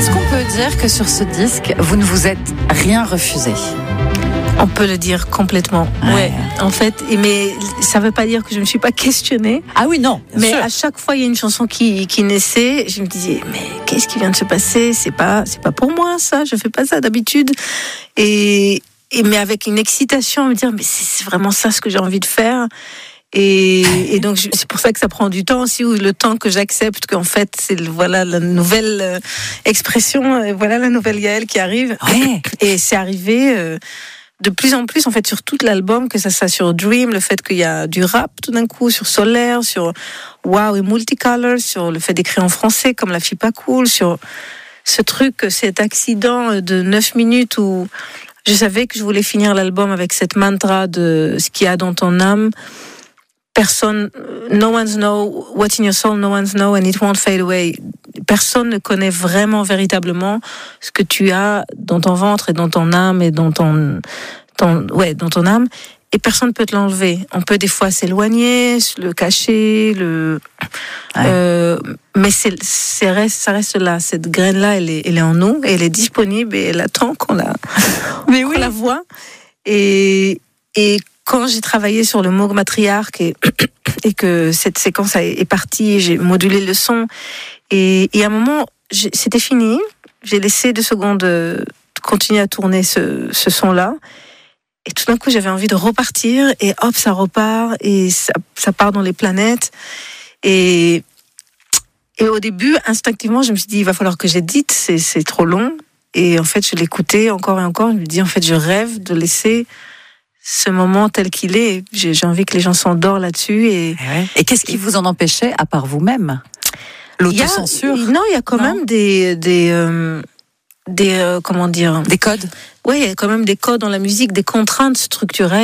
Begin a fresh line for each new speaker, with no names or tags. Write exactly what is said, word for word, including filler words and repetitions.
Est-ce qu'on peut dire que sur ce disque, vous ne vous êtes rien refusé ?
On peut le dire complètement. Ouais. ouais. En fait, mais ça veut pas dire que je me suis pas questionnée.
Ah oui, non.
Mais
sûr.
à chaque fois, il y a une chanson qui qui naissait. Je me disais, mais qu'est-ce qui vient de se passer ? C'est pas, c'est pas pour moi ça. Je fais pas ça d'habitude. Et, et mais avec une excitation, me dire, mais c'est vraiment ça ce que j'ai envie de faire. Et, et donc c'est pour ça que ça prend du temps aussi, ou le temps que j'accepte qu'en fait c'est voilà la nouvelle euh, expression, voilà la nouvelle Yael qui arrive.
Ouais.
Et c'est arrivé. Euh, de plus en plus, en fait, sur tout l'album, que ça soit sur Dream, le fait qu'il y a du rap tout d'un coup, sur Solaire, sur Wow et Multicolor, sur le fait d'écrire en français comme La Fille Pas Cool, sur ce truc, cet accident de neuf minutes où je savais que je voulais finir l'album avec cette mantra de ce qu'il y a dans ton âme. Personne, no one's know what's in your soul, no one's know and it won't fade away. Personne ne connaît vraiment, véritablement ce que tu as dans ton ventre et dans ton âme et dans ton, ton, ouais, dans ton âme. Et personne ne peut te l'enlever. On peut des fois s'éloigner, le cacher, le, ouais. euh, mais c'est, c'est reste, ça reste là. Cette graine-là, elle est, elle est en nous, et elle est disponible et elle attend qu'on la, mais qu'on oui. la voit. Et, et quand j'ai travaillé sur le mot matriarque et, et que cette séquence est partie, j'ai modulé le son. Et, et à un moment, c'était fini. J'ai laissé deux secondes continuer à tourner ce, ce son-là. Et tout d'un coup, j'avais envie de repartir. Et hop, ça repart. Et ça, ça part dans les planètes. Et, et au début, instinctivement, je me suis dit, il va falloir que j'édite. C'est, c'est trop long. Et en fait, je l'écoutais encore et encore. Je me dis, en fait, je rêve de laisser ce moment tel qu'il est. J'ai, j'ai envie que les gens s'endorment là-dessus. Et,
et, ouais. et qu'est-ce qui vous en empêchait, à part vous-même ? L'autocensure ?
Non, il y a quand non. même des... des euh, des euh, comment dire
des codes.
Oui, il y a quand même des codes dans la musique, des contraintes structurelles.